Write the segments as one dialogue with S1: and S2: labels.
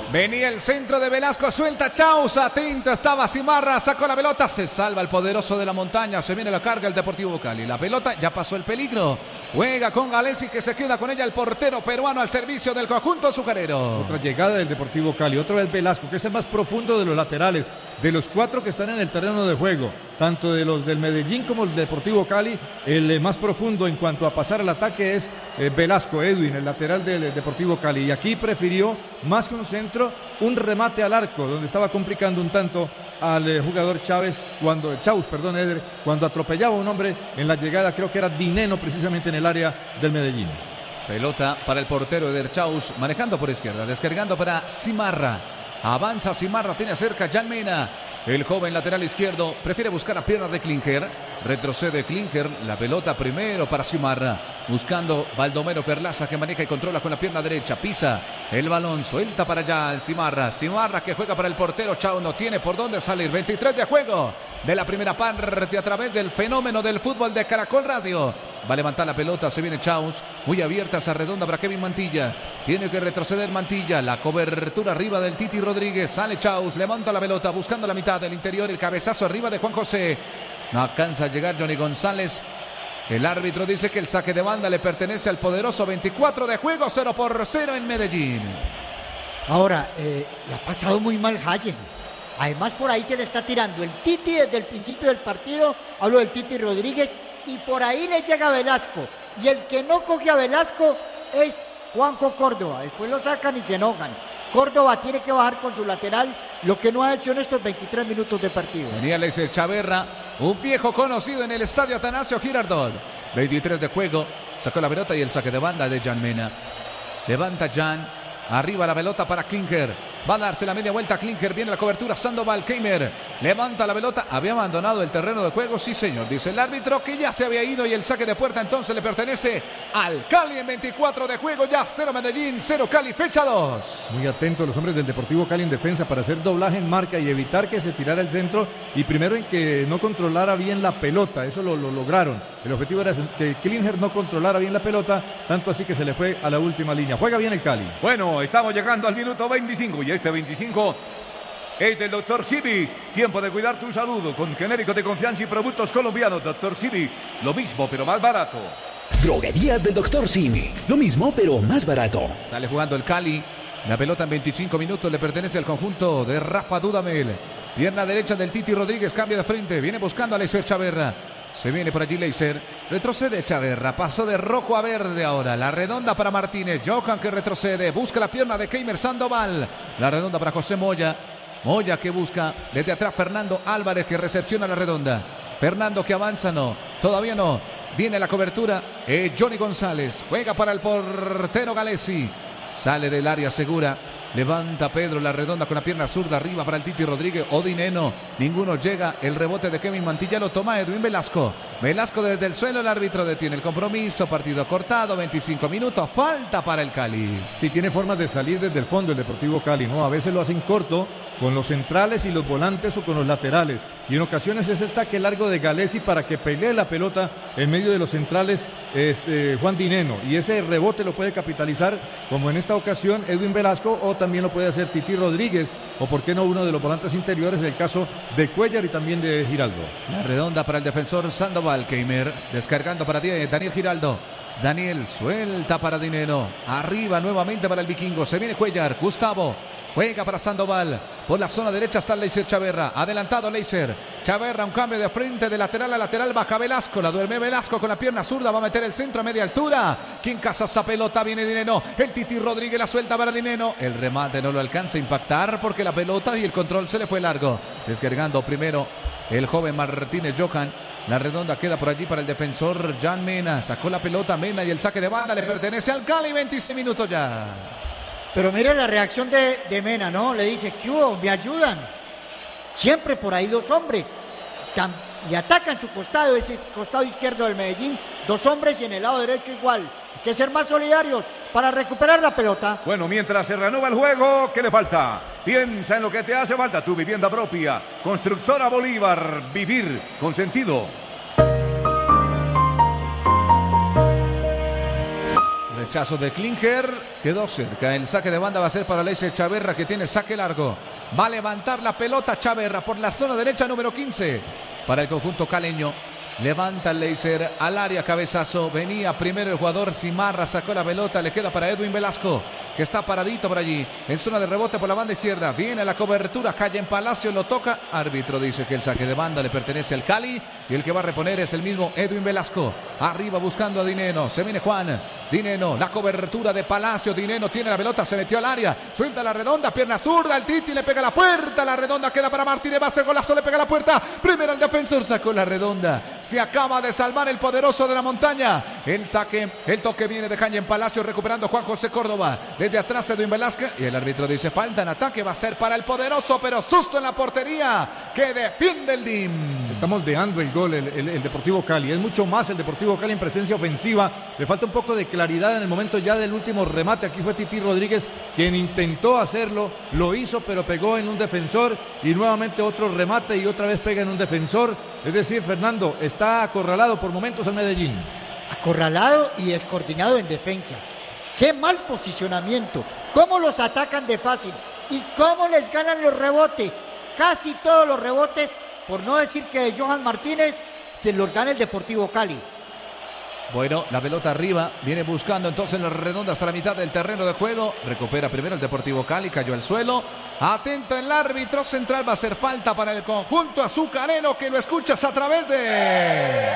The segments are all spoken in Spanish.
S1: Venía el centro de Velasco, suelta Chaus, atento estaba Simarra, sacó la pelota, se salva el poderoso de la montaña, se viene la carga el Deportivo Cali. La pelota ya pasó el peligro, juega con Galesi que se queda con ella el portero peruano al servicio del conjunto azucarero.
S2: Otra llegada del Deportivo Cali, otra vez Velasco, que es el más profundo de los laterales, de los cuatro que están en el terreno de juego, tanto de los del Medellín como el Deportivo Cali, el más profundo en cuanto a pasar al ataque es Velasco, Edwin, el lateral del Deportivo Cali, y aquí prefirió más que un centro, un remate al arco, donde estaba complicando un tanto al jugador Chaus, cuando atropellaba a un hombre en la llegada, creo que era Dineno precisamente en el área del Medellín.
S1: Pelota para el portero Eder Chaus, manejando por izquierda, descargando para Simarra. Avanza Simarra, tiene cerca Jan Mena. El joven lateral izquierdo prefiere buscar a pierna de Klinger. Retrocede Klinger, la pelota primero para Simarra. Buscando Baldomero Perlaza que maneja y controla con la pierna derecha. Pisa el balón, suelta para allá el Simarra. Simarra que juega para el portero. Chao, no tiene por dónde salir. 23 de juego de la primera parte a través del fenómeno del fútbol de Caracol Radio. Va a levantar la pelota, se viene Chaus. Muy abierta esa redonda para Kevin Mantilla. Tiene que retroceder Mantilla. La cobertura arriba del Titi Rodríguez. Sale Chaus, levanta la pelota buscando la mitad del interior. El cabezazo arriba de Juan José. No alcanza a llegar Johnny González. El árbitro dice que el saque de banda le pertenece al poderoso. 24 de juego, 0-0 en Medellín.
S3: Ahora, le ha pasado muy mal Hayen. Además, por ahí se le está tirando el Titi desde el principio del partido. Hablo del Titi Rodríguez. Y por ahí le llega Velasco. Y el que no coge a Velasco es Juanjo Córdoba. Después lo sacan y se enojan. Córdoba tiene que bajar con su lateral, lo que no ha hecho en estos 23 minutos de partido.
S1: Venía Alexis Chaverra, un viejo conocido en el estadio Atanasio Girardot. 23 de juego, sacó la pelota y el saque de banda de Jan Mena. Levanta Jan, arriba la pelota para Klinger. Va a darse la media vuelta a Klinger, viene la cobertura Sandoval, Keimer. Levanta la pelota, había abandonado el terreno de juego, sí señor, dice el árbitro que ya se había ido y el saque de puerta entonces le pertenece al Cali en 24 de juego, ya 0 Medellín, 0 Cali, fecha 2.
S2: Muy atentos los hombres del Deportivo Cali en defensa para hacer doblaje en marca y evitar que se tirara el centro y primero en que no controlara bien la pelota, eso lo lograron. El objetivo era que Klinger no controlara bien la pelota, tanto así que se le fue a la última línea. Juega bien el Cali.
S4: Bueno, estamos llegando al minuto 25 y este 25 es del Dr. Civi. Tiempo de cuidar tu salud con genéricos de confianza y productos colombianos. Dr. Civi, lo mismo pero más barato.
S5: Droguerías del Dr. Civi, lo mismo pero más barato.
S1: Sale jugando el Cali. La pelota en 25 minutos le pertenece al conjunto de Rafa Dudamel. Pierna derecha del Titi Rodríguez, cambia de frente, viene buscando a Leiser Chaverra. Se viene por allí Leiser, retrocede Chaverra, pasó de rojo a verde ahora, la redonda para Martínez, Johan que retrocede, busca la pierna de Keimer Sandoval, la redonda para José Moya, Moya que busca desde atrás Fernando Álvarez que recepciona la redonda, Fernando que avanza, no, todavía no, viene la cobertura, Johnny González, juega para el portero Galesi, sale del área segura. Levanta Pedro la redonda con la pierna zurda arriba para el Titi Rodríguez o Dineno. Ninguno llega. El rebote de Kevin Mantilla lo toma Edwin Velasco. Velasco desde el suelo. El árbitro detiene el compromiso. Partido cortado. 25 minutos. Falta para el Cali.
S2: Sí, tiene formas de salir desde el fondo el Deportivo Cali, ¿no? A veces lo hacen corto con los centrales y los volantes o con los laterales. Y en ocasiones es el saque largo de Galesi para que pelee la pelota en medio de los centrales Juan Dineno. Y ese rebote lo puede capitalizar, como en esta ocasión, Edwin Velasco, o también lo puede hacer Titi Rodríguez, o por qué no uno de los volantes interiores, del caso de Cuellar y también de Giraldo.
S1: La redonda para el defensor Sandoval, Keimer, descargando para Daniel Giraldo. Daniel suelta para Dineno, arriba nuevamente para el vikingo, se viene Cuellar, Gustavo. Juega para Sandoval. Por la zona derecha está Leiser Chaverra. Adelantado Leiser. Chaverra, un cambio de frente de lateral a lateral. Baja Velasco. La duerme Velasco con la pierna zurda. Va a meter el centro a media altura. ¿Quién caza esa pelota? Viene Dineno. El Titi Rodríguez la suelta para Dineno. El remate no lo alcanza a impactar porque la pelota y el control se le fue largo. Descargando primero el joven Martínez Johan. La redonda queda por allí para el defensor Jan Mena. Sacó la pelota Mena y el saque de banda le pertenece al Cali. 26 minutos ya.
S3: Pero mire la reacción de Mena, ¿no? Le dice, ¿qué hubo? ¿Me ayudan? Siempre por ahí dos hombres. Y atacan su costado, ese costado izquierdo del Medellín. Dos hombres y en el lado derecho igual. Hay que ser más solidarios para recuperar la pelota.
S4: Bueno, mientras se reanuda el juego, ¿qué le falta? Piensa en lo que te hace falta, tu vivienda propia. Constructora Bolívar, vivir con sentido.
S1: Rechazo de Klinger, quedó cerca. El saque de banda va a ser para Leiser Chaverra, que tiene saque largo. Va a levantar la pelota Chaverra por la zona derecha número 15 para el conjunto caleño. Levanta el Leiser al área, cabezazo. Venía primero el jugador Simarra, sacó la pelota, le queda para Edwin Velasco, que está paradito por allí, en zona de rebote por la banda izquierda. Viene la cobertura, cae en Palacio, lo toca. Árbitro dice que el saque de banda le pertenece al Cali y el que va a reponer es el mismo Edwin Velasco. Arriba buscando a Dineno, se viene Juan. Dineno, la cobertura de Palacio. Dineno tiene la pelota, se metió al área, suelta la redonda, pierna zurda, el Titi le pega a la puerta, la redonda queda para Martínez, va a hacer golazo, le pega a la puerta. Primero el defensor sacó la redonda. Se acaba de salvar el poderoso de la montaña. El toque viene de caña en Palacio, recuperando Juan José Córdoba. Desde atrás Edwin Velázquez y el árbitro dice falta en ataque, va a ser para el poderoso, pero susto en la portería que defiende el DIM.
S2: Está moldeando el gol el Deportivo Cali. Es mucho más el Deportivo Cali en presencia ofensiva. Le falta un poco de claridad en el momento ya del último remate. Aquí fue Titi Rodríguez quien intentó hacerlo, lo hizo, pero pegó en un defensor y nuevamente otro remate y otra vez pega en un defensor. Es decir, Fernando, está acorralado por momentos el Medellín.
S3: Acorralado y descoordinado en defensa. Qué mal posicionamiento. Cómo los atacan de fácil y cómo les ganan los rebotes. Casi todos los rebotes, por no decir que de Johan Martínez, se los gana el Deportivo Cali.
S1: Bueno, la pelota arriba, viene buscando entonces las redondas hasta la mitad del terreno de juego. Recupera primero el Deportivo Cali, cayó al suelo. Atento el árbitro central, va a hacer falta para el conjunto azucarero, que lo escuchas a través de...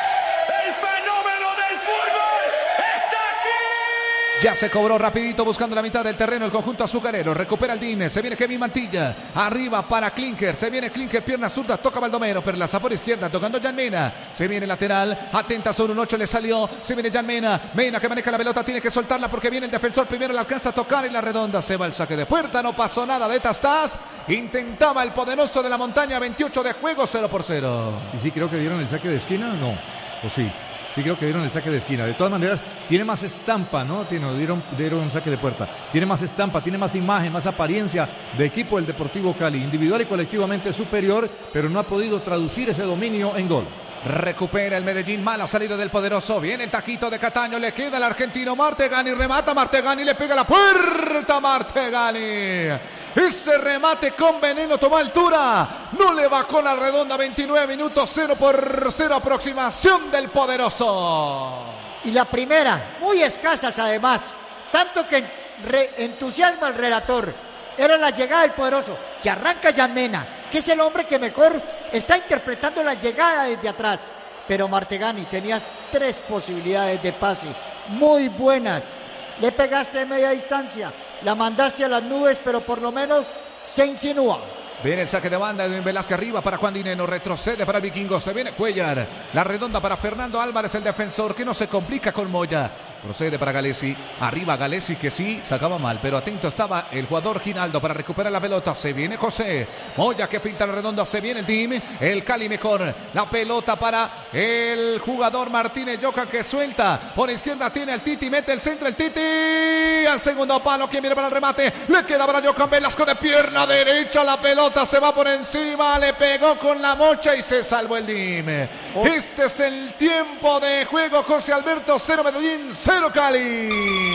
S1: Ya se cobró rapidito buscando la mitad del terreno el conjunto azucarero. Recupera el DIM. Se viene Kevin Mantilla. Arriba para Klinger. Se viene Klinger. Pierna zurda. Toca Baldomero. Perlaza por izquierda. Tocando Jan Mena. Se viene lateral. Atenta sobre un 8. Le salió. Se viene Jan Mena. Mena que maneja la pelota. Tiene que soltarla porque viene el defensor. Primero le alcanza a tocar y la redonda. Se va el saque de puerta. No pasó nada de Tastás. Intentaba el poderoso de la montaña. 28 de juego. 0-0.
S2: ¿Y sí creo que dieron el saque de esquina? No. ¿O sí? Sí creo que dieron el saque de esquina. De todas maneras, tiene más estampa, ¿no? Dieron un saque de puerta. Tiene más estampa, tiene más imagen, más apariencia de equipo el Deportivo Cali. Individual y colectivamente superior, pero no ha podido traducir ese dominio en gol.
S1: Recupera el Medellín, mala salida del poderoso. Viene el taquito de Cataño, le queda el argentino Martegani, remata Martegani, le pega la puerta Martegani. Ese remate con veneno toma altura, no le bajó la redonda. 29 minutos, 0-0, aproximación del poderoso.
S3: Y la primera, muy escasas además, tanto que entusiasma al relator. Era la llegada del poderoso, que arranca Jan Mena, que es el hombre que mejor está interpretando la llegada desde atrás. Pero Martegani, tenías 3 posibilidades de pase, muy buenas. Le pegaste de media distancia, la mandaste a las nubes, pero por lo menos se insinúa.
S1: Viene el saque de banda, Edwin Velázquez arriba para Juan Dineno, retrocede para el Vikingo, se viene Cuellar, la redonda para Fernando Álvarez, el defensor, que no se complica con Moya, procede para Galesi, arriba Galesi, que sí, sacaba mal, pero atento estaba el jugador Ginaldo para recuperar la pelota. Se viene José, Moya que filtra la redonda, se viene el DIM, el Cali mejor, la pelota para el jugador Martínez Johan, que suelta, por izquierda tiene el Titi, mete el centro el Titi, al segundo palo, quien viene para el remate, le queda para Johan Velasco de pierna derecha, la pelota se va por encima, le pegó con la mocha y se salvó el DIM. Este es el tiempo de juego, José Alberto. 0 Medellín, 0 Cali.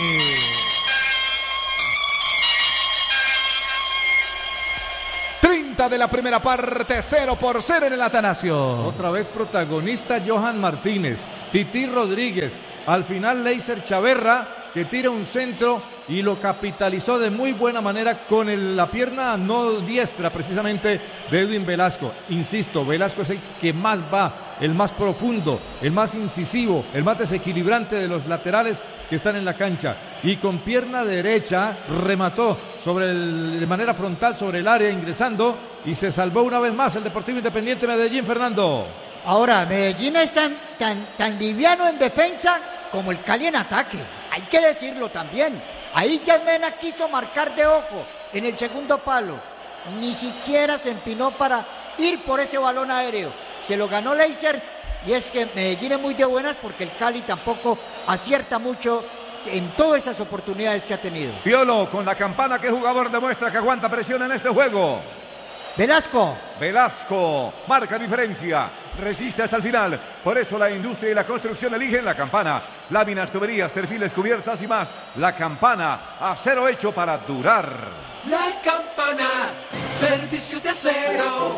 S1: De la primera parte, 0-0 en el Atanasio.
S2: Otra vez protagonista Johan Martínez, Titi Rodríguez, al final Leiser Chaverra, que tira un centro y lo capitalizó de muy buena manera con la pierna no diestra precisamente de Edwin Velasco. Insisto, Velasco es el que más va, el más profundo, el más incisivo, el más desequilibrante de los laterales que están en la cancha, y con pierna derecha remató de manera frontal sobre el área, ingresando, y se salvó una vez más el Deportivo Independiente Medellín, Fernando.
S3: Ahora, Medellín es tan liviano en defensa como el Cali en ataque, hay que decirlo también. Ahí Jan Mena quiso marcar de ojo en el segundo palo, ni siquiera se empinó para ir por ese balón aéreo, se lo ganó Leiser. Y es que Medellín es muy de buenas porque el Cali tampoco acierta mucho en todas esas oportunidades que ha tenido.
S4: Piolo, con la campana, ¿qué jugador demuestra que aguanta presión en este juego?
S3: Velasco.
S4: Velasco marca diferencia. resiste hasta el final. Por eso la industria y la construcción eligen La Campana. Láminas, tuberías, perfiles, cubiertas y más. La Campana, acero hecho para durar.
S6: La Campana, servicio de acero.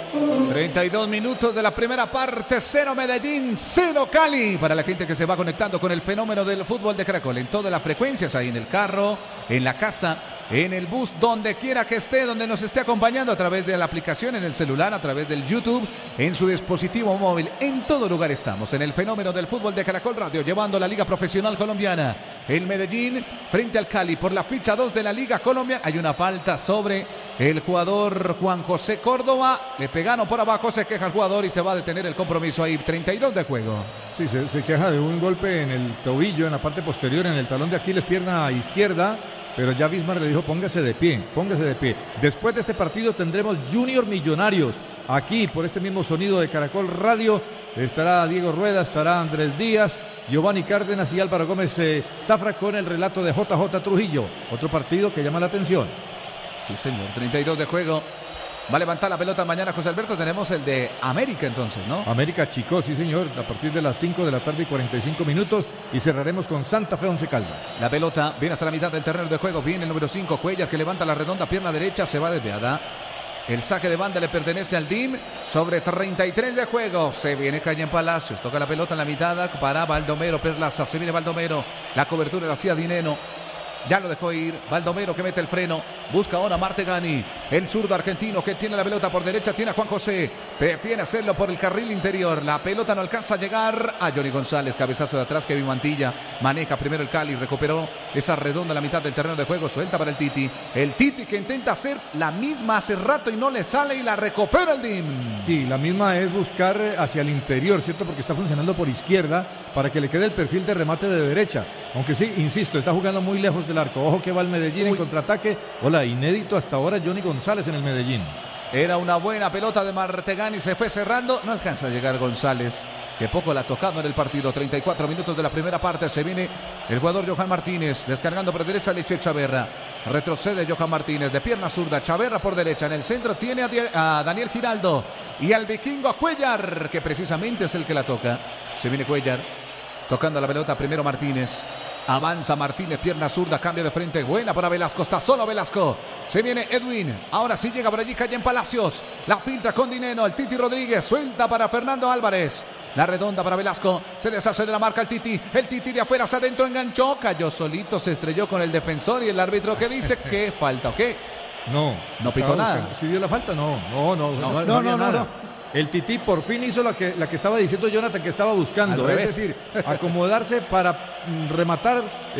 S1: 32 minutos de la primera parte, 0 Medellín, 0 Cali. Para la gente que se va conectando con el fenómeno del fútbol de Caracol, en todas las frecuencias, ahí en el carro, en la casa, en el bus, donde quiera que esté, donde nos esté acompañando a través de la aplicación, en el celular, a través del YouTube, en su dispositivo móvil. En todo lugar estamos, en el fenómeno del fútbol de Caracol Radio, llevando la Liga Profesional Colombiana. El Medellín frente al Cali por la ficha 2 de la Liga Colombiana. Hay una falta sobre el jugador Juan José Córdoba. Le pegaron por abajo, se queja el jugador y se va a detener el compromiso ahí. 32 de juego.
S2: Sí, se queja de un golpe en el tobillo, en la parte posterior, en el talón de Aquiles, pierna izquierda. Pero ya Bismar le dijo, póngase de pie, póngase de pie. Después de este partido tendremos Junior Millonarios. Aquí, por este mismo sonido de Caracol Radio, estará Diego Rueda, estará Andrés Díaz, Giovanni Cárdenas y Álvaro Gómez Zafra con el relato de JJ Trujillo. Otro partido que llama la atención.
S1: Sí, señor, 32 de juego. Va a levantar la pelota mañana José Alberto. Tenemos el de América entonces, ¿no?
S2: América Chico, sí señor, a partir de las 5 de la tarde y 45 minutos. Y cerraremos con Santa Fe Once Caldas.
S1: La pelota viene hasta la mitad del terreno de juego. Viene el número 5, Cuellar, que levanta la redonda pierna derecha. Se va desviada. El saque de banda le pertenece al DIM. Sobre 33 de juego. Se viene Cañen Palacios. Toca la pelota en la mitad para Baldomero Perlaza. Se viene Baldomero. La cobertura la hacía Dineno. Ya lo dejó ir. Baldomero que mete el freno. Busca ahora Martegani. El zurdo argentino que tiene la pelota por derecha. Tiene a Juan José. Prefiere hacerlo por el carril interior. La pelota no alcanza a llegar a Johnny González. Cabezazo de atrás. Kevin Mantilla. Maneja primero el Cali. Recuperó esa redonda en la mitad del terreno de juego. Suelta para el Titi. El Titi que intenta hacer la misma hace rato y no le sale. Y la recupera el DIM.
S2: Sí, la misma es buscar hacia el interior, ¿cierto? Porque está funcionando por izquierda para que le quede el perfil de remate de derecha. Aunque sí, insisto, está jugando muy lejos del arco. Ojo que va el Medellín en contraataque. Hola, inédito hasta ahora Johnny González en el Medellín.
S1: Era una buena pelota de Martegani, se fue cerrando. No alcanza a llegar González, que poco la ha tocado en el partido. 34 minutos de la primera parte. Se viene el jugador Johan Martínez, descargando por derecha Alicia Chaverra. Retrocede Johan Martínez de pierna zurda. Chaverra por derecha. En el centro tiene a Daniel Giraldo y al vikingo Cuellar, que precisamente es el que la toca. Se viene Cuellar tocando la pelota. Primero Martínez. Avanza Martínez, pierna zurda, cambio de frente, buena para Velasco, está solo Velasco. Se viene Edwin, ahora sí llega por allí Cayen Palacios. La filtra con Dineno, el Titi Rodríguez, suelta para Fernando Álvarez. La redonda para Velasco, se deshace de la marca el Titi de afuera hacia adentro enganchó, cayó solito, se estrelló con el defensor y el árbitro que dice que falta, ¿o qué?
S2: No
S1: pitó nada.
S2: ¿Sí dio la falta? No. El Tití por fin hizo la que estaba diciendo Jonathan que estaba buscando, es decir, acomodarse para rematar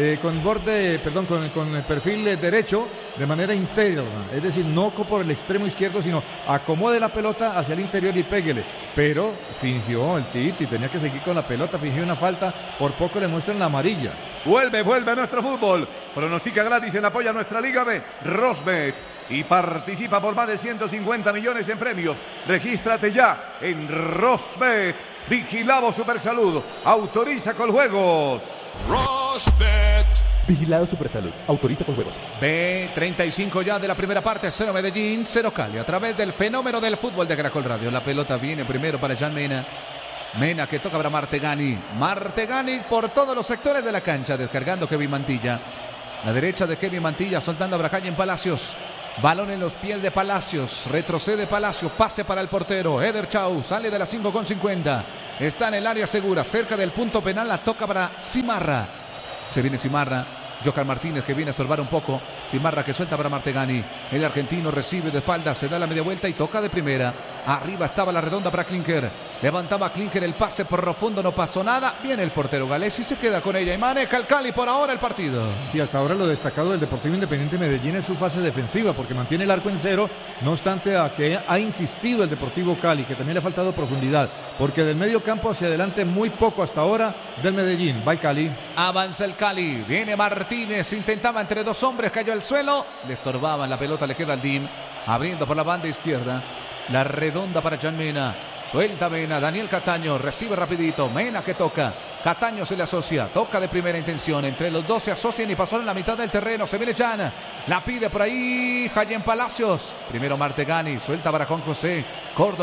S2: con el perfil derecho de manera interna, es decir, no por el extremo izquierdo, sino acomode la pelota hacia el interior y péguele. Pero fingió el Titi, tenía que seguir con la pelota, fingió una falta, por poco le muestran la amarilla.
S4: Vuelve a nuestro fútbol. Pronostica gratis en apoyo a nuestra Liga B, Rosbet. Y participa por más de 150 millones en premios. Regístrate ya en Rosbet. Vigilado Supersalud. Autoriza con juegos.
S5: Rosbet. Vigilado Supersalud. Autoriza con juegos.
S1: B35 ya de la primera parte. 0 Medellín, 0 Cali. A través del fenómeno del fútbol de Caracol Radio. La pelota viene primero para Jan Mena. Mena que toca para Martegani. Martegani por todos los sectores de la cancha. Descargando Kevin Mantilla. La derecha de Kevin Mantilla soltando a Bracayen Palacios. Balón en los pies de Palacios. Retrocede Palacios. Pase para el portero. Eder Chau sale de la 5,50. Está en el área segura. Cerca del punto penal. La toca para Cimarra. Se viene Cimarra. Johan Martínez que viene a estorbar un poco. Cimarra que suelta para Martegani. El argentino recibe de espalda. Se da la media vuelta y toca de primera. Arriba estaba la redonda para Klinker. Levantaba Klinker el pase profundo. No pasó nada. Viene el portero galés y se queda con ella. Y maneja el Cali por ahora el partido.
S2: Sí, hasta ahora lo destacado del Deportivo Independiente Medellín es su fase defensiva, porque mantiene el arco en cero. No obstante a que ha insistido el Deportivo Cali, que también le ha faltado profundidad, porque del medio campo hacia adelante muy poco hasta ahora del Medellín. Va el Cali.
S1: Avanza el Cali. Viene Martínez. Intentaba entre dos hombres. Cayó al suelo. Le estorbaban la pelota. Le queda al DIM. Abriendo por la banda izquierda. La redonda para Jan Mena. Suelta Mena. Daniel Cataño. Recibe rapidito. Mena que toca. Cataño se le asocia. Toca de primera intención. Entre los dos se asocian y pasaron la mitad del terreno. Se viene Jan. La pide por ahí Cayen Palacios. Primero Martegani. Suelta para Juan José Córdoba.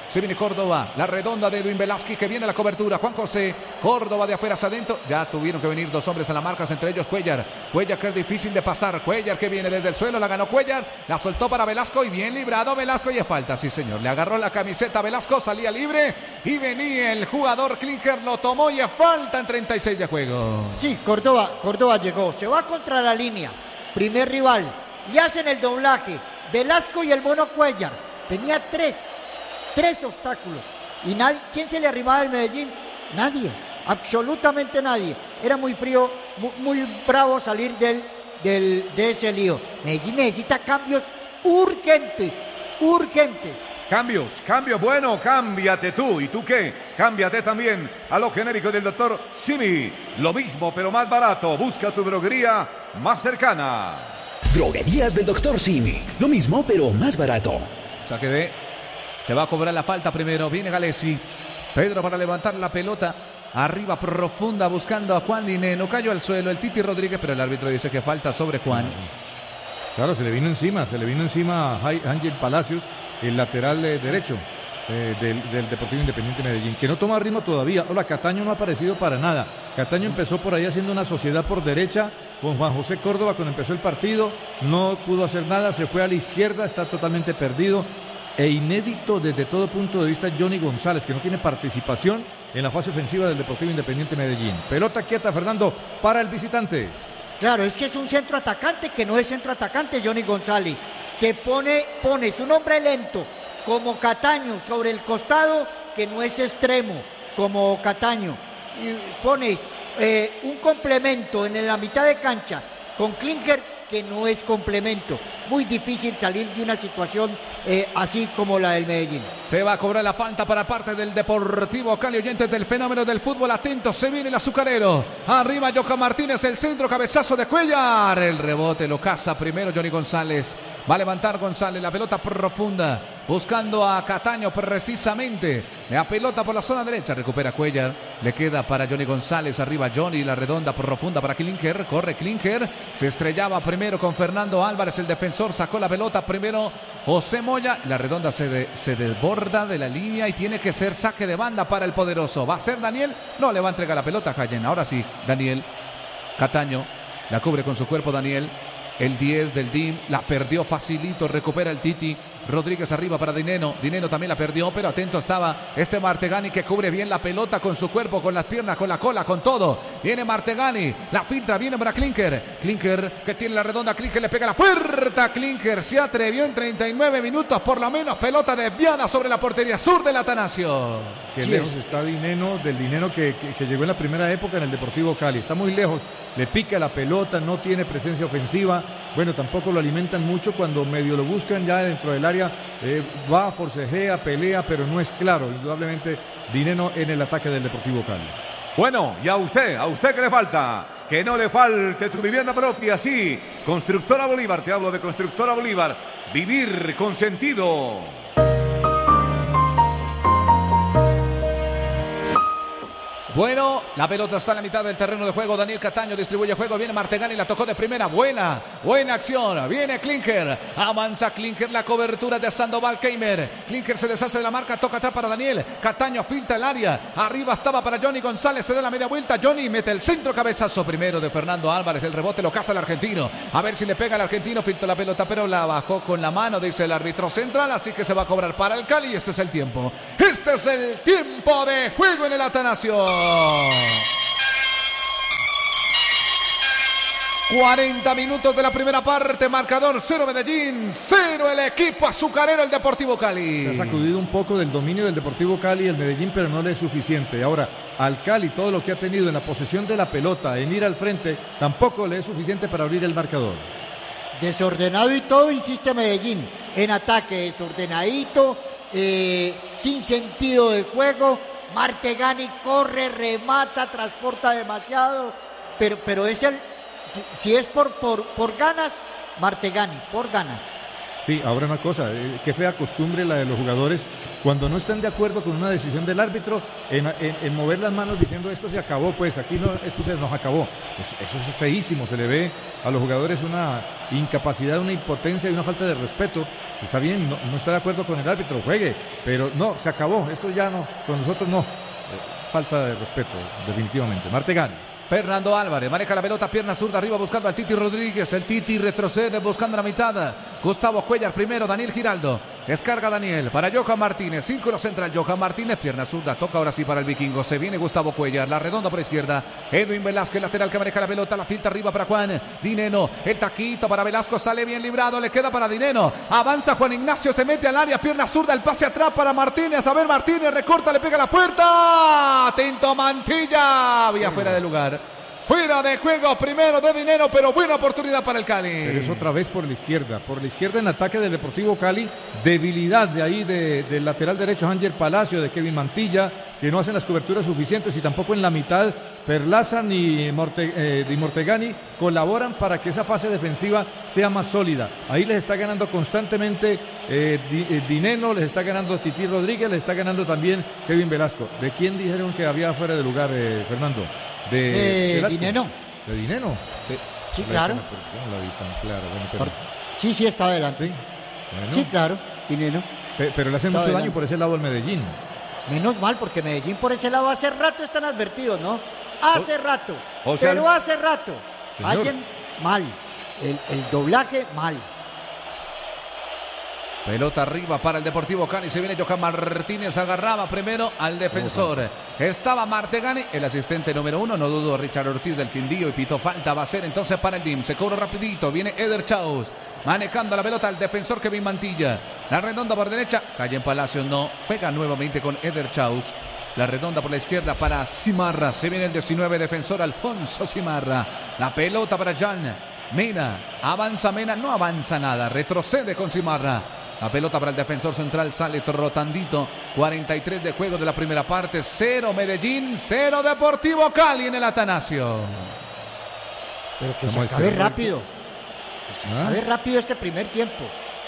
S1: Se viene Córdoba, la redonda de Edwin Velázquez, que viene la cobertura. Juan José, Córdoba de afuera hacia adentro. Ya tuvieron que venir 2 hombres a la marca, entre ellos Cuellar. Cuellar, que es difícil de pasar. Cuellar, que viene desde el suelo, la ganó Cuellar. La soltó para Velasco y bien librado Velasco. Y es falta, sí señor. Le agarró la camiseta Velasco, salía libre. Y venía el jugador Klinger, lo tomó y es falta en 36 de juego.
S3: Sí, Córdoba llegó. Se va contra la línea. Primer rival. Y hacen el doblaje. Velasco y el mono Cuellar. Tenía tres obstáculos. Y nadie, ¿quién se le arrimaba al Medellín? Nadie, absolutamente nadie. Era muy frío, muy bravo salir de ese lío. Medellín necesita cambios urgentes.
S4: Cambios, bueno, cámbiate tú. ¿Y tú qué? Cámbiate también a lo genérico del doctor Simi. Lo mismo, pero más barato. Busca tu droguería más cercana.
S5: Droguerías del Dr. Simi. Lo mismo, pero más barato.
S1: Saque de... Se va a cobrar la falta primero. Viene Galesi. Pedro para levantar la pelota. Arriba profunda buscando a Juan Dineno. Cayó al suelo el Titi Rodríguez, pero el árbitro dice que falta sobre Juan.
S2: Claro, se le vino encima a Ángel Palacios, el lateral derecho del Deportivo Independiente Medellín, que no toma ritmo todavía. Hola, Cataño no ha aparecido para nada. Cataño empezó por ahí haciendo una sociedad por derecha con Juan José Córdoba cuando empezó el partido. No pudo hacer nada, se fue a la izquierda, está totalmente perdido. E inédito desde todo punto de vista Johnny González, que no tiene participación en la fase ofensiva del Deportivo Independiente Medellín. Pelota quieta, Fernando, para el visitante.
S3: Claro, es que es un centro atacante que no es centro atacante, Johnny González. Que pones un hombre lento como Cataño sobre el costado, que no es extremo como Cataño. Y pones un complemento en la mitad de cancha con Klinger, que no es complemento. Muy difícil salir de una situación así como la del Medellín.
S1: Se va a cobrar la falta para parte del Deportivo Cali. Oyentes del fenómeno del fútbol, atentos, se viene el azucarero. Arriba Johan Martínez, el centro, cabezazo de Cuellar. El rebote lo caza primero Johnny González. Va a levantar González, la pelota profunda, buscando a Cataño precisamente. La pelota por la zona derecha, recupera Cuellar. Le queda para Johnny González, arriba Johnny, la redonda profunda para Klinger. Corre Klinger, se estrellaba primero con Fernando Álvarez, el defensor, sacó la pelota primero José Moya. La redonda se desborda de la línea y tiene que ser saque de banda para el poderoso. Va a ser Daniel, no le va a entregar la pelota a Jayen. Ahora sí, Daniel Cataño, la cubre con su cuerpo Daniel. El 10 del DIM, la perdió facilito, recupera el Titi Rodríguez arriba para Dineno. Dineno también la perdió, pero atento estaba este Martegani, que cubre bien la pelota con su cuerpo, con las piernas, con la cola, con todo. Viene Martegani, la filtra, viene para Klinger. Klinger, que tiene la redonda, Klinger le pega la puerta. Klinger se atrevió en 39 minutos, por lo menos, pelota desviada sobre la portería sur del Atanasio.
S2: Qué sí lejos está Dineno, del Dineno que llegó en la primera época en el Deportivo Cali. Está muy lejos, le pica la pelota, no tiene presencia ofensiva. Bueno, tampoco lo alimentan mucho cuando medio lo buscan ya dentro del área. Va, forcejea, pelea, pero no es claro. Indudablemente, Dineno en el ataque del Deportivo Cali.
S4: Bueno, y a usted ¿qué le falta? Que no le falte tu vivienda propia, sí. Constructora Bolívar, te hablo de Constructora Bolívar. Vivir con sentido.
S1: Bueno, la pelota está en la mitad del terreno de juego. Daniel Cataño distribuye juego. Viene Martegani, la tocó de primera. Buena acción. Viene Klinger. Avanza Klinger, la cobertura de Sandoval Keimer. Klinger se deshace de la marca, toca atrás para Daniel. Cataño filtra el área. Arriba estaba para Johnny González. Se da la media vuelta. Johnny mete el centro, cabezazo primero de Fernando Álvarez. El rebote lo caza el argentino. A ver si le pega al argentino. Filtró la pelota, pero la bajó con la mano, dice el árbitro central. Así que se va a cobrar para el Cali. Este es el tiempo. Este es el tiempo de juego en el Atanasio. 40 minutos de la primera parte, marcador 0 Medellín, 0 el equipo azucarero, el Deportivo Cali.
S2: Se ha sacudido un poco del dominio del Deportivo Cali y el Medellín, pero no le es suficiente. Ahora, al Cali, todo lo que ha tenido en la posesión de la pelota, en ir al frente, tampoco le es suficiente para abrir el marcador.
S3: Desordenado y todo, insiste Medellín, en ataque, desordenadito, sin sentido de juego. Martegani corre, remata, transporta demasiado, pero es si es por ganas, Martegani, por ganas.
S2: Sí, ahora una cosa, qué fea costumbre la de los jugadores cuando no están de acuerdo con una decisión del árbitro, en mover las manos diciendo esto se acabó, pues aquí no, esto se nos acabó. Eso es feísimo, se le ve a los jugadores una incapacidad, una impotencia y una falta de respeto. Está bien, no está de acuerdo con el árbitro, juegue, pero no, se acabó, esto ya no, con nosotros no. Falta de respeto, definitivamente. Martegani.
S1: Fernando Álvarez maneja la pelota, pierna zurda arriba buscando al Titi Rodríguez. El Titi retrocede buscando la mitad. Gustavo Cuellar primero, Daniel Giraldo. Descarga Daniel para Johan Martínez. Círculo central, Johan Martínez, pierna zurda. Toca ahora sí para el vikingo. Se viene Gustavo Cuellar. La redonda por izquierda. Edwin Velázquez, lateral que maneja la pelota. La filtra arriba para Juan Dineno. El taquito para Velasco. Sale bien librado. Le queda para Dineno. Avanza Juan Ignacio. Se mete al área. Pierna zurda. El pase atrás para Martínez. A ver, Martínez recorta. Le pega a la puerta. Atento Mantilla. Vía fuera de lugar. Fuera de juego, primero de Dinero, pero buena oportunidad para el Cali.
S2: Pero es otra vez por la izquierda en ataque del Deportivo Cali, debilidad de ahí del lateral derecho Ángel Palacio, de Kevin Mantilla, que no hacen las coberturas suficientes y tampoco en la mitad Perlaza ni Mortegani colaboran para que esa fase defensiva sea más sólida. Ahí les está ganando constantemente Dineno, les está ganando Titi Rodríguez, les está ganando también Kevin Velasco. ¿De quién dijeron que había fuera de lugar, Fernando?
S3: De Dineno.
S2: ¿De Dineno?
S3: Sí, claro.
S2: No la vi tan clara. Bueno,
S3: sí, está adelante.
S2: ¿Sí? Bueno.
S3: Sí, claro, Dineno.
S2: Pero le hace mucho daño por ese lado al Medellín.
S3: Menos mal, porque Medellín por ese lado hace rato están advertidos, ¿no? Hace rato. Pero hace rato.
S2: Señor.
S3: Hacen mal. El doblaje mal.
S1: Pelota arriba para el Deportivo Cali. Se viene Johan Martínez. Agarraba primero al defensor. Estaba Martegani, el asistente número 1. No dudo Richard Ortiz del Quindío. Y pitó falta. Va a ser entonces para el DIM. Se cobra rapidito. Viene Eder Chaus. Manejando la pelota al defensor Kevin Mantilla. La redonda por derecha. Calle en Palacios no. Juega nuevamente con Eder Chaus. La redonda por la izquierda para Cimarra. Se viene el 19 defensor Alfonso Cimarra. La pelota para Jan Mena. Avanza Mena. No avanza nada. Retrocede con Cimarra. La pelota para el defensor central sale trotandito. 43 de juego de la primera parte. 0 Medellín, 0 Deportivo Cali en el Atanasio.
S3: Pero que se acabe rápido. Que se acabe rápido este primer tiempo.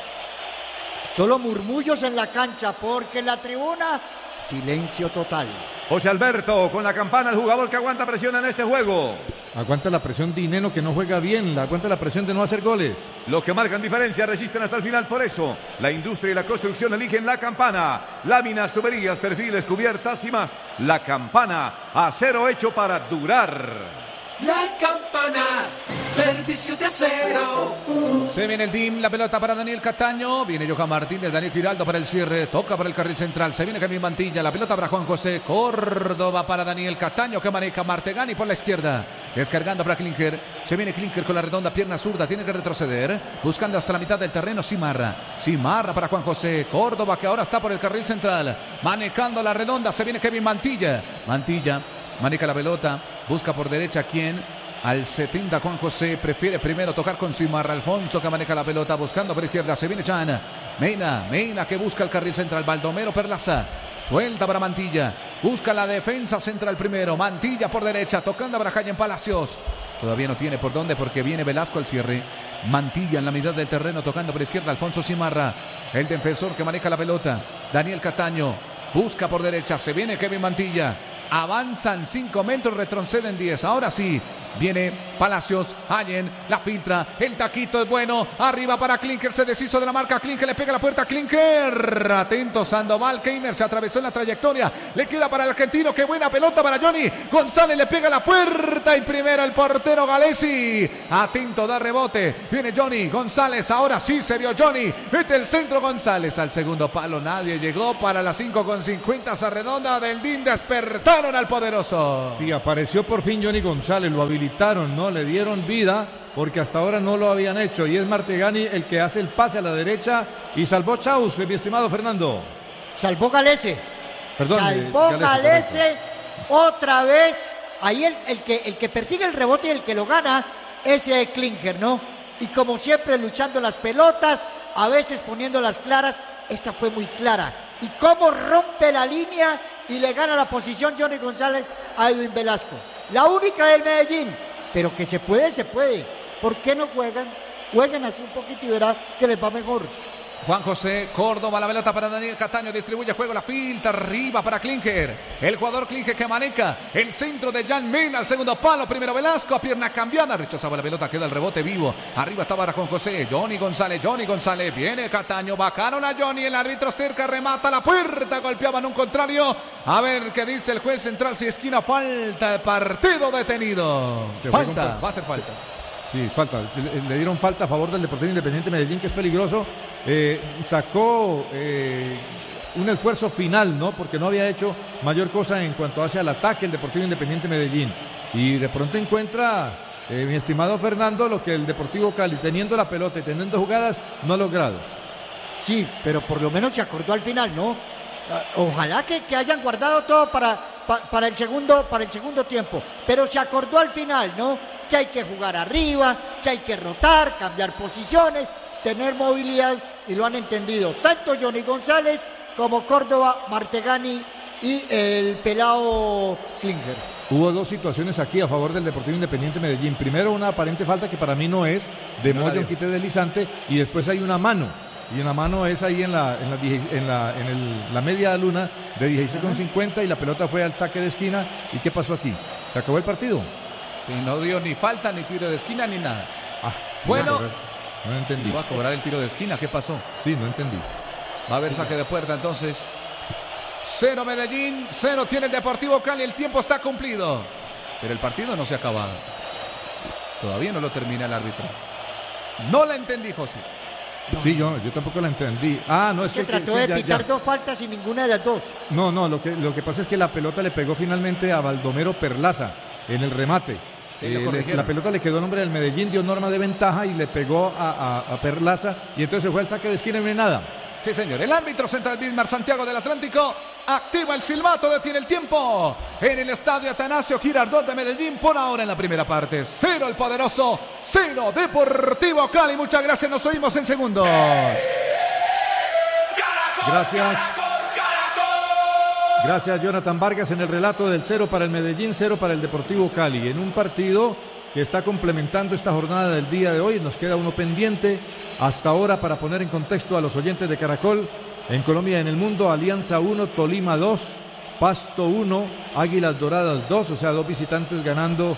S3: Solo murmullos en la cancha porque en la tribuna silencio total.
S4: José Alberto, con la campana, el jugador que aguanta presión en este juego.
S2: Aguanta la presión Dineno, que no juega bien. Aguanta la presión de no hacer goles.
S4: Los que marcan diferencia resisten hasta el final. Por eso, la industria y la construcción eligen la campana. Láminas, tuberías, perfiles, cubiertas y más. La campana, acero hecho para durar.
S6: La campana, servicio de acero.
S1: Se viene el DIM, la pelota para Daniel Cataño. Viene Johan Martínez, Daniel Giraldo para el cierre. Toca para el carril central. Se viene Kevin Mantilla. La pelota para Juan José Córdoba para Daniel Cataño, que maneja Martegani por la izquierda. Descargando para Klinker. Se viene Klinker con la redonda pierna zurda. Tiene que retroceder. Buscando hasta la mitad del terreno Cimarra. Cimarra para Juan José Córdoba, que ahora está por el carril central. Manejando la redonda. Se viene Kevin Mantilla. Mantilla maneja la pelota. Busca por derecha quién. Al 70 Juan José prefiere primero tocar con Cimarra. Alfonso que maneja la pelota buscando por izquierda. Se viene Chan. Mena que busca el carril central. Baldomero Perlaza. Suelta para Mantilla. Busca la defensa central primero. Mantilla por derecha. Tocando para Calle en Palacios. Todavía no tiene por dónde porque viene Velasco al cierre. Mantilla en la mitad del terreno tocando por izquierda. Alfonso Cimarra. El defensor que maneja la pelota. Daniel Cataño. Busca por derecha. Se viene Kevin Mantilla. Avanzan 5 metros, retroceden 10. Ahora sí, viene Palacios, Allen, la filtra, el taquito es bueno. Arriba para Klinker, se deshizo de la marca. Klinker le pega la puerta a Klinker. Atento Sandoval, Keimer se atravesó en la trayectoria. Le queda para el argentino, qué buena pelota para Johnny. González le pega la puerta y primero el portero Galesi. Atento, da rebote. Viene Johnny González, ahora sí se vio Johnny. Mete el centro González al segundo palo. Nadie llegó para las 5:50. Esa redonda del DIN despertar al poderoso.
S2: Sí, apareció por fin Johnny González, lo habilitaron, ¿no? Le dieron vida porque hasta ahora no lo habían hecho y es Martegani el que hace el pase a la derecha y salvó Chaus, mi estimado Fernando.
S3: Salvó Galese.
S2: Perdón.
S3: Salvó Galese otra vez. Ahí el que persigue el rebote y el que lo gana es Klinker, ¿no? Y como siempre luchando las pelotas, a veces poniéndolas claras. Esta fue muy clara. Y cómo rompe la línea y le gana la posición Johnny González a Edwin Velasco. La única del Medellín. Pero que se puede, se puede. ¿Por qué no juegan? Jueguen así un poquito y verá que les va mejor.
S1: Juan José Córdoba, la pelota para Daniel Cataño, distribuye juego, la filtra arriba para Klinger, el jugador Klinger que maneja el centro de Jan Mena, al segundo palo, primero Velasco, a pierna cambiada, rechazaba la pelota, queda el rebote vivo, arriba estaba para Juan José, Johnny González, viene Cataño, bajaron a Johnny, el árbitro cerca, remata la puerta, golpeaban un contrario, a ver qué dice el juez central, si esquina, falta, el partido detenido, falta, va a hacer falta.
S2: Sí, falta. Le dieron falta a favor del Deportivo Independiente Medellín, que es peligroso. Sacó un esfuerzo final, ¿no? Porque no había hecho mayor cosa en cuanto hace al ataque el Deportivo Independiente Medellín. Y de pronto encuentra, mi estimado Fernando, lo que el Deportivo Cali, teniendo la pelota y teniendo jugadas, no ha logrado.
S3: Sí, pero por lo menos se acordó al final, ¿no? Ojalá que hayan guardado todo para el segundo tiempo. Pero se acordó al final, ¿no? Que hay que jugar arriba, que hay que rotar, cambiar posiciones, tener movilidad, y lo han entendido tanto Johnny González como Córdoba, Martegani y el pelado Klinger.
S2: Hubo dos situaciones aquí a favor del Deportivo Independiente Medellín. Primero, una aparente falta que para mí no es, de Moya, un quite deslizante, y después hay una mano. Y una mano es ahí en la media luna de 16,50, y la pelota fue al saque de esquina. ¿Y qué pasó aquí? ¿Se acabó el partido?
S1: Sí, no dio ni falta, ni tiro de esquina, ni nada.
S2: Bueno, no entendí.
S1: Iba a cobrar el tiro de esquina, ¿qué pasó?
S2: Sí, no entendí.
S1: Va a haber saque de puerta entonces. 0 Medellín, 0 tiene el Deportivo Cali, el tiempo está cumplido. Pero el partido no se ha acabado. Todavía no lo termina el árbitro. No la entendí, José.
S2: Sí, yo tampoco la entendí. No, es que
S3: trató de pitar dos faltas y ninguna de las dos.
S2: No, lo que pasa es que la pelota le pegó finalmente a Baldomero Perlaza en el remate.
S1: Sí,
S2: la pelota le quedó a nombre del Medellín, dio norma de ventaja y le pegó a Perlaza, y entonces se fue al saque de esquina y no hay nada.
S1: Sí, señor. El árbitro central Bismar Santiago del Atlántico activa el silbato, detiene el tiempo en el estadio Atanasio Girardot de Medellín. Por ahora en la primera parte, 0 el poderoso, 0 Deportivo Cali. Muchas gracias, nos oímos en segundos.
S2: Gracias, Jonathan Vargas, en el relato del 0 para el Medellín, 0 para el Deportivo Cali. En un partido que está complementando esta jornada del día de hoy, nos queda uno pendiente hasta ahora para poner en contexto a los oyentes de Caracol. En Colombia y en el mundo, Alianza 1, Tolima 2, Pasto 1, Águilas Doradas 2, o sea, 2 visitantes ganando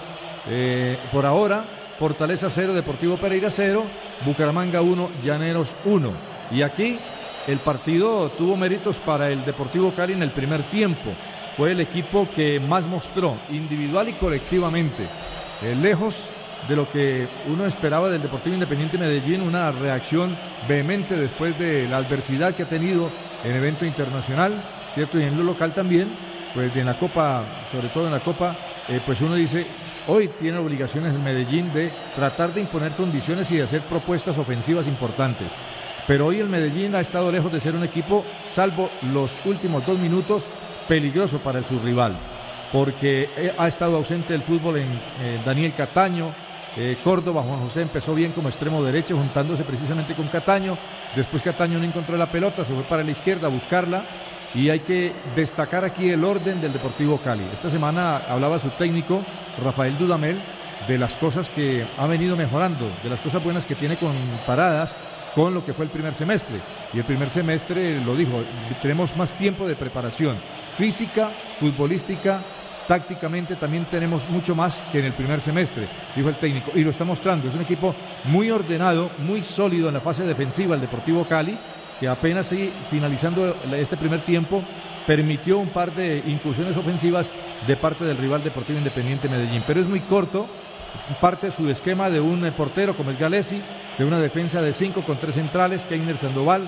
S2: por ahora. Fortaleza 0, Deportivo Pereira 0, Bucaramanga 1, Llaneros 1. Y aquí el partido tuvo méritos para el Deportivo Cali en el primer tiempo. Fue el equipo que más mostró, individual y colectivamente. Lejos de lo que uno esperaba del Deportivo Independiente Medellín, una reacción vehemente después de la adversidad que ha tenido en evento internacional, ¿cierto? Y en lo local también, pues en la Copa, sobre todo en la Copa, pues uno dice, hoy tiene obligaciones el Medellín de tratar de imponer condiciones y de hacer propuestas ofensivas importantes. Pero hoy el Medellín ha estado lejos de ser un equipo, salvo los últimos 2 minutos, peligroso para su rival, porque ha estado ausente el fútbol en Daniel Cataño. Córdoba, Juan José empezó bien como extremo derecho, juntándose precisamente con Cataño. Después Cataño no encontró la pelota, se fue para la izquierda a buscarla. Y hay que destacar aquí el orden del Deportivo Cali. Esta semana hablaba su técnico, Rafael Dudamel, de las cosas que ha venido mejorando, de las cosas buenas que tiene comparadas con lo que fue el primer semestre. Y el primer semestre, lo dijo, tenemos más tiempo de preparación física, futbolística, tácticamente también tenemos mucho más que en el primer semestre, dijo el técnico, y lo está mostrando. Es un equipo muy ordenado, muy sólido en la fase defensiva, el Deportivo Cali, que apenas finalizando este primer tiempo permitió un par de incursiones ofensivas de parte del rival Deportivo Independiente Medellín, pero es muy corto, parte de su esquema de un portero como el Galesi, de una defensa de 5 con 3 centrales, Keiner Sandoval,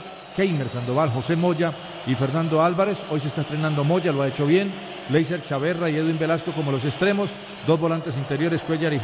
S2: José Moya y Fernando Álvarez. Hoy se está estrenando Moya, lo ha hecho bien. Leiser Chaverra y Edwin Velasco como los extremos, 2 volantes interiores, Cuellar y